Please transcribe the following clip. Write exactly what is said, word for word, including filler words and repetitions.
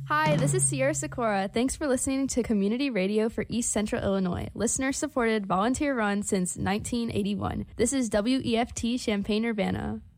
Hi, this is Sierra Sikora. Thanks for listening to Community Radio for East Central Illinois, listener-supported, volunteer-run since nineteen eighty-one. This is W E F T Champaign-Urbana.